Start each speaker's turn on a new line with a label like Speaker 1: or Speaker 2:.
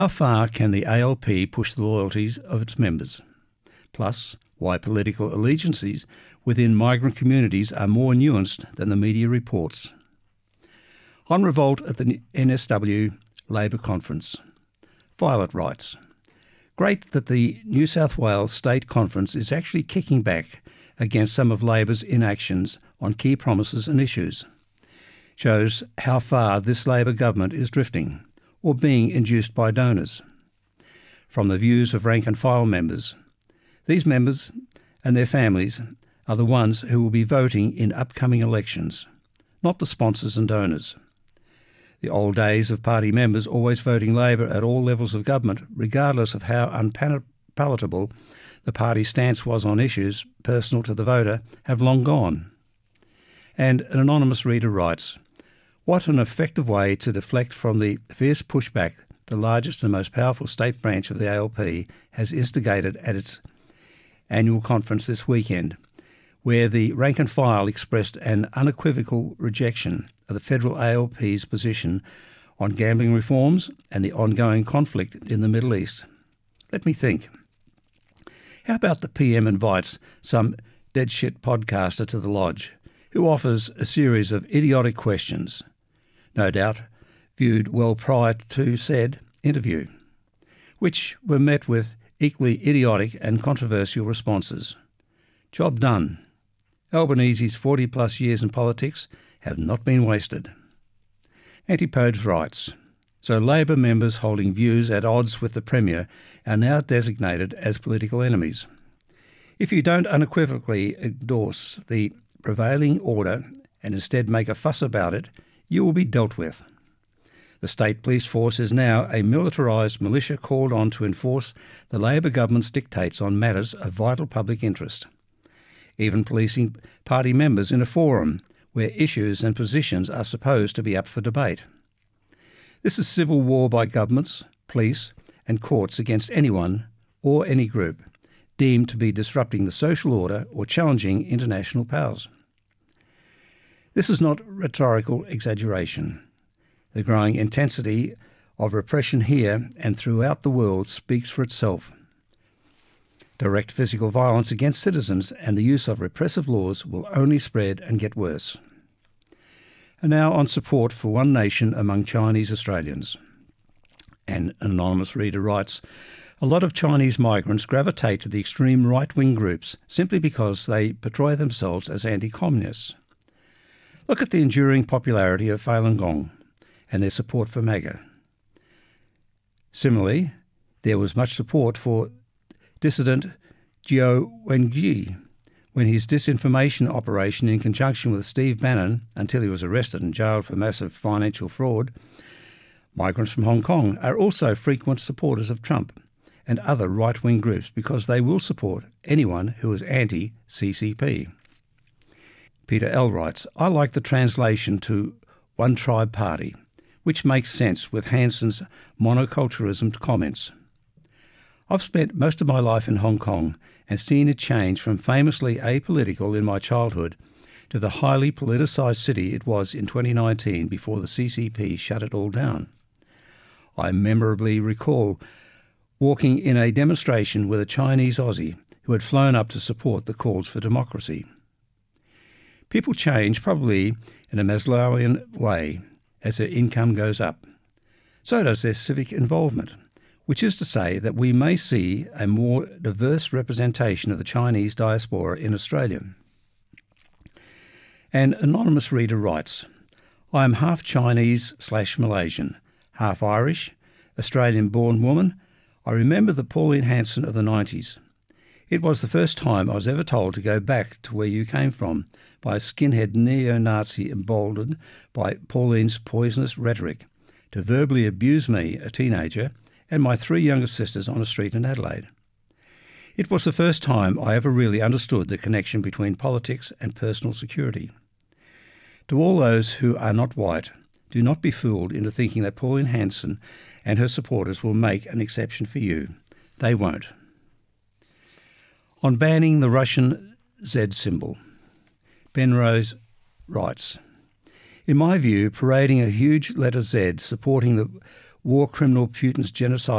Speaker 1: How far can the ALP push the loyalties of its members? Plus, why political allegiances within migrant communities are more nuanced than the media reports. On revolt at the NSW Labor Conference. Violet writes, "Great that the New South Wales State Conference is actually kicking back against some of Labor's inactions on key promises and issues. Shows how far this Labor government is drifting, or being induced by donors. From the views of rank and file members, these members and their families are the ones who will be voting in upcoming elections, not the sponsors and donors. The old days of party members always voting Labor at all levels of government, regardless of how unpalatable the party stance was on issues personal to the voter, have long gone." And an anonymous reader writes, "What an effective way to deflect from the fierce pushback the largest and most powerful state branch of the ALP has instigated at its annual conference this weekend, where the rank and file expressed an unequivocal rejection of the federal ALP's position on gambling reforms and the ongoing conflict in the Middle East. Let me think. How about the PM invites some dead shit podcaster to the lodge who offers a series of idiotic questions, no doubt viewed well prior to said interview, which were met with equally idiotic and controversial responses? Job done. Albanese's 40-plus years in politics have not been wasted." Antipodes writes, "So Labor members holding views at odds with the Premier are now designated as political enemies. If you don't unequivocally endorse the prevailing order and instead make a fuss about it, you will be dealt with. The state police force is now a militarised militia called on to enforce the Labor government's dictates on matters of vital public interest, even policing party members in a forum where issues and positions are supposed to be up for debate. This is civil war by governments, police and courts against anyone or any group deemed to be disrupting the social order or challenging international powers. This is not rhetorical exaggeration. The growing intensity of repression here and throughout the world speaks for itself. Direct physical violence against citizens and the use of repressive laws will only spread and get worse." And now on support for one nation among Chinese Australians. An anonymous reader writes, "A lot of Chinese migrants gravitate to the extreme right-wing groups simply because they portray themselves as anti-communists. Look at the enduring popularity of Falun Gong and their support for MAGA. Similarly, there was much support for dissident Zhou Wenji when his disinformation operation in conjunction with Steve Bannon, until he was arrested and jailed for massive financial fraud. Migrants from Hong Kong are also frequent supporters of Trump and other right-wing groups because they will support anyone who is anti-CCP." Peter L. writes, "I like the translation to One Tribe Party, which makes sense with Hanson's monoculturalism comments. I've spent most of my life in Hong Kong and seen it change from famously apolitical in my childhood to the highly politicised city it was in 2019 before the CCP shut it all down. I memorably recall walking in a demonstration with a Chinese Aussie who had flown up to support the calls for democracy. People change probably in a Maslowian way as their income goes up. So does their civic involvement, which is to say that we may see a more diverse representation of the Chinese diaspora in Australia." An anonymous reader writes, "I am half Chinese/Malaysian, half Irish, Australian-born woman. I remember the Pauline Hanson of the 90s. It was the first time I was ever told to go back to where you came from by a skinhead neo-Nazi emboldened by Pauline's poisonous rhetoric to verbally abuse me, a teenager, and my 3 younger sisters on a street in Adelaide. It was the first time I ever really understood the connection between politics and personal security. To all those who are not white, do not be fooled into thinking that Pauline Hanson and her supporters will make an exception for you. They won't." On banning the Russian Z symbol, Ben Rose writes, "In my view, parading a huge letter Z supporting the war criminal Putin's genocidal